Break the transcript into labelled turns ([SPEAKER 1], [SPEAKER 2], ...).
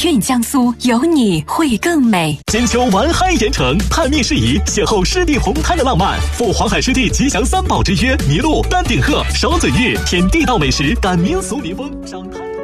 [SPEAKER 1] 韵江苏，有你会更美。
[SPEAKER 2] 金秋玩嗨盐城，探秘事宜，邂逅湿地红滩的浪漫，赴黄海湿地吉祥3宝之约，麋鹿、丹顶鹤、手嘴玉，品地道美食，感民俗民风，赏滩。